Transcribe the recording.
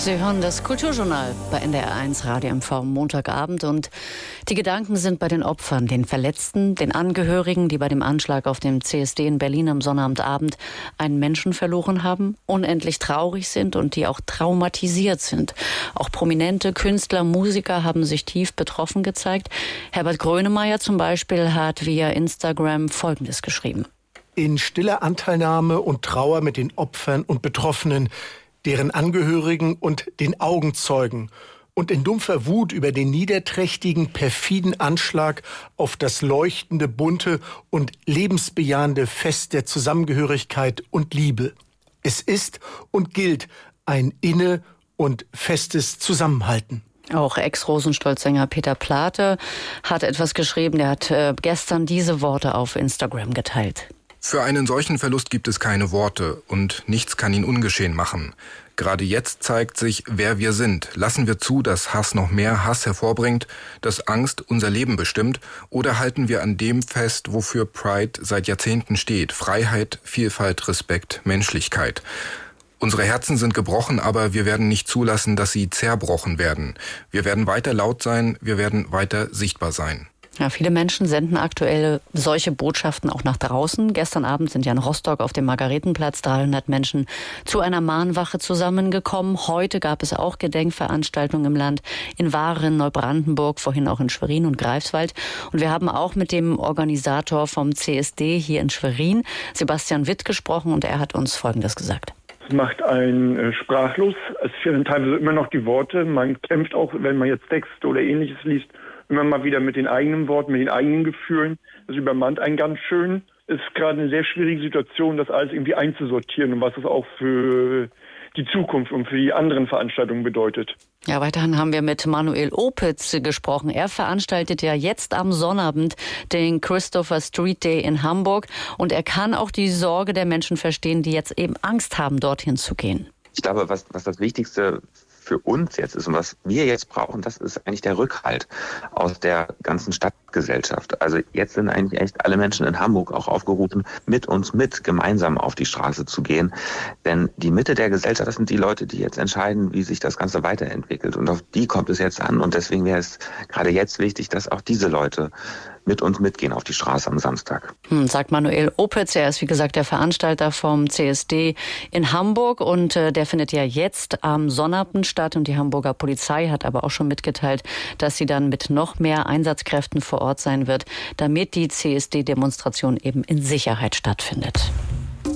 Sie hören das Kulturjournal bei NDR1 Radio MV Montagabend und die Gedanken sind bei den Opfern, den Verletzten, den Angehörigen, die bei dem Anschlag auf dem CSD in Berlin am Sonnabendabend einen Menschen verloren haben, unendlich traurig sind und die auch traumatisiert sind. Auch prominente Künstler, Musiker haben sich tief betroffen gezeigt. Herbert Grönemeyer zum Beispiel hat via Instagram Folgendes geschrieben. In stiller Anteilnahme und Trauer mit den Opfern und Betroffenen, deren Angehörigen und den Augenzeugen und in dumpfer Wut über den niederträchtigen, perfiden Anschlag auf das leuchtende, bunte und lebensbejahende Fest der Zusammengehörigkeit und Liebe. Es ist und gilt ein inne- und festes Zusammenhalten. Auch Ex-Rosenstolz-Sänger Peter Plate hat etwas geschrieben. Der hat gestern diese Worte auf Instagram geteilt. Für einen solchen Verlust gibt es keine Worte und nichts kann ihn ungeschehen machen. Gerade jetzt zeigt sich, wer wir sind. Lassen wir zu, dass Hass noch mehr Hass hervorbringt, dass Angst unser Leben bestimmt, oder halten wir an dem fest, wofür Pride seit Jahrzehnten steht: Freiheit, Vielfalt, Respekt, Menschlichkeit. Unsere Herzen sind gebrochen, aber wir werden nicht zulassen, dass sie zerbrochen werden. Wir werden weiter laut sein, wir werden weiter sichtbar sein. Ja, viele Menschen senden aktuell solche Botschaften auch nach draußen. Gestern Abend sind ja in Rostock auf dem Margaretenplatz 300 Menschen zu einer Mahnwache zusammengekommen. Heute gab es auch Gedenkveranstaltungen im Land, in Waren, Neubrandenburg, vorhin auch in Schwerin und Greifswald. Und wir haben auch mit dem Organisator vom CSD hier in Schwerin, Sebastian Witt, gesprochen und er hat uns Folgendes gesagt. Es macht einen sprachlos. Es fehlen teilweise immer noch die Worte. Man kämpft auch, wenn man jetzt Texte oder Ähnliches liest, immer mal wieder mit den eigenen Worten, mit den eigenen Gefühlen. Das übermannt einen ganz schön. Es ist gerade eine sehr schwierige Situation, das alles irgendwie einzusortieren und was das auch für die Zukunft und für die anderen Veranstaltungen bedeutet. Ja, weiterhin haben wir mit Manuel Opitz gesprochen. Er veranstaltet ja jetzt am Sonnabend den Christopher Street Day in Hamburg und er kann auch die Sorge der Menschen verstehen, die jetzt eben Angst haben, dorthin zu gehen. Ich glaube, was das Wichtigste für uns jetzt ist und was wir jetzt brauchen, das ist eigentlich der Rückhalt aus der ganzen Stadtgesellschaft. Also jetzt sind eigentlich echt alle Menschen in Hamburg auch aufgerufen, mit uns gemeinsam auf die Straße zu gehen. Denn die Mitte der Gesellschaft, das sind die Leute, die jetzt entscheiden, wie sich das Ganze weiterentwickelt. Und auf die kommt es jetzt an. Und deswegen wäre es gerade jetzt wichtig, dass auch diese Leute mit uns mitgehen auf die Straße am Samstag. Sagt Manuel Opitz. Er ist, wie gesagt, der Veranstalter vom CSD in Hamburg und der findet ja jetzt am Sonnabend statt und die Hamburger Polizei hat aber auch schon mitgeteilt, dass sie dann mit noch mehr Einsatzkräften vor Ort sein wird, damit die CSD-Demonstration eben in Sicherheit stattfindet.